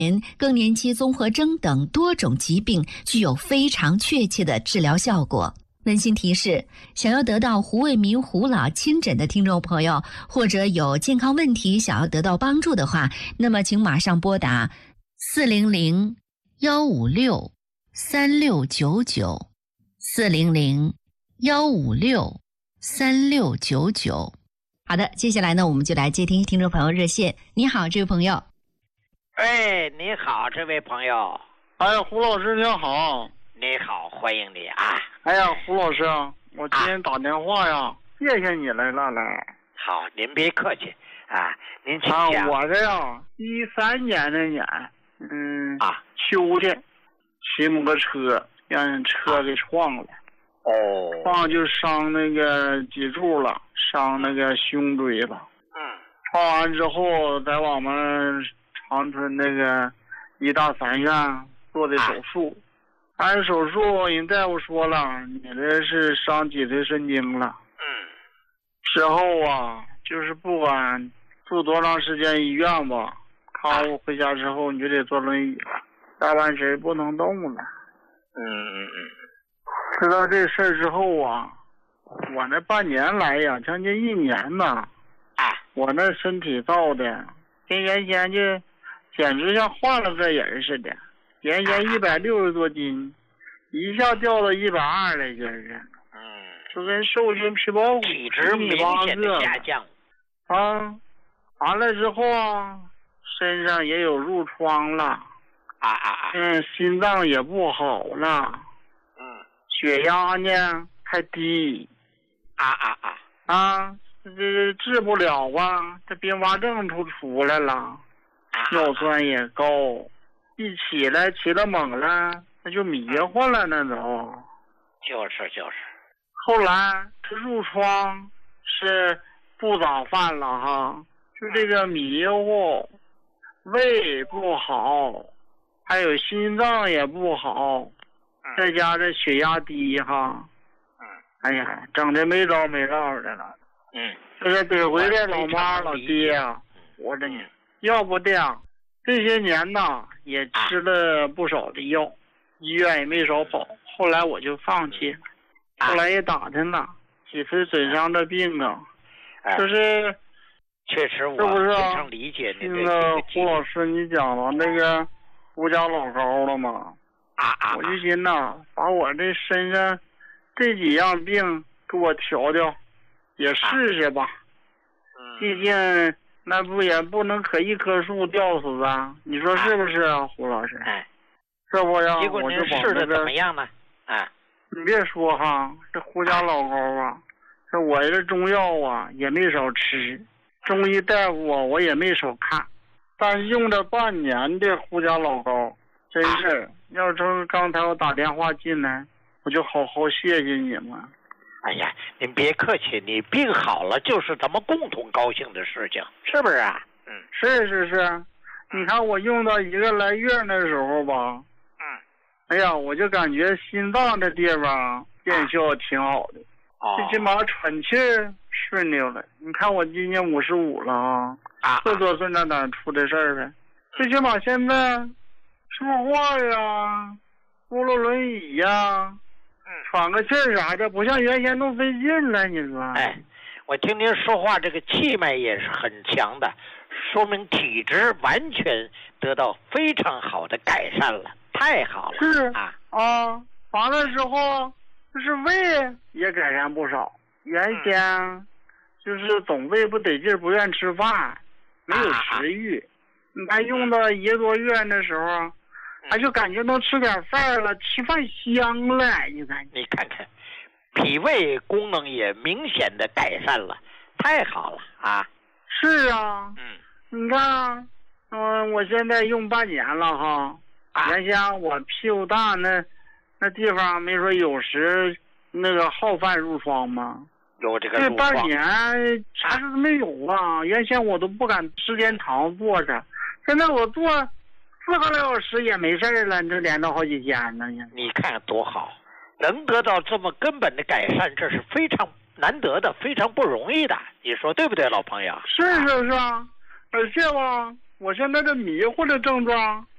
更年期综合征等多种疾病具有非常确切的治疗效果。温馨提示：想要得到胡卫民胡老亲诊的听众朋友，或者有健康问题想要得到帮助的话，那么请马上拨打400-156-3699，400-156-3699。好的，接下来呢，我们就来接听众朋友热线。你好，这位朋友。 哎，你好，这位朋友。 哎呀，胡老师您好。 你好，欢迎你啊。 哎呀，胡老师，我今天打电话呀，谢谢你来。 好，您别客气啊，您请讲。 我这呀，13年的年，秋天，骑摩托车让人车给撞了。撞就伤那个脊柱了，伤那个胸椎了。撞完之后，在我们长春那个医大3院做的手术。按手术，人大夫说了，你这是伤脊髓神经了。之后啊，就是不管住多长时间医院吧，看我回家之后，你就得坐轮椅了，下半身不能动了。知道这事儿之后啊，我那半年来呀，将近1年呐，我那身体造的跟原先就简直像换了个人似的。原先160多斤，一下掉到120来，就是就跟瘦身皮包骨， 体质明显的下降。 完了之后啊，身上也有褥疮了，心脏也不好了，血压呢还低，这治不了啊，这并发症出来了，尿酸也高，一起了猛了，那就迷糊了，那都。 就是。 后来这褥疮是不早犯了哈，就这个迷糊，胃不好，还有心脏也不好，再加这血压低哈，哎呀，整的没着的了。就是得回来老妈老爹啊，活着呢。要不这样，这些年呐也吃了不少的药，医院也没少跑。后来我就放弃了，后来也打听了，脊髓损伤的病啊，就是确实我非常理解您那个胡老师你讲了那个胡家老高了嘛，我就寻呐，把我这身上这几样病给我调调，也试试吧。毕竟那也不能可一棵树吊死啊，你说是不是啊，胡老师？这不呀， 结果您试的怎么样呢？ 你别说哈，这胡家老高啊，这我这中药啊也没少吃，中医大夫啊我也没少看，但是用了半年的胡家老高，真是要是刚才我打电话进来，我就好好谢谢你们。 哎呀，您别客气，你病好了就是咱们共同高兴的事情，是不是啊？ 是。你看我用到1个来月的时候吧，哎呀，我就感觉心脏这地方见效挺好的，最起码喘气顺溜了。你看我今年55了40多岁那哪出的事儿呗？最起码现在说话呀，扶了轮椅呀，喘个气儿啥的，不像原先那么费劲了。你说？ 我听您说话，这个气脉也是很强的，说明体质完全得到非常好的改善了，太好了。 是完了之后，就是胃也改善不少。原先就是总胃不得劲，不愿吃饭，没有食欲。你看用到1个多月的时候，就感觉能吃点饭了，吃饭香了。你看看，脾胃功能也明显的改善了，太好了啊！ 是啊，你看，我现在用半年了哈。原先我屁股大那地方没说有时那个好犯褥疮吗？ 有这个这半年啥事都没有啊！原先我都不敢时间长坐着，现在我坐4个来小时也没事了，这连着好几天呢。 你看多好，能得到这么根本的改善，这是非常难得的，非常不容易的，你说对不对，老朋友？ 是啊，而且吧，我现在这迷糊的症状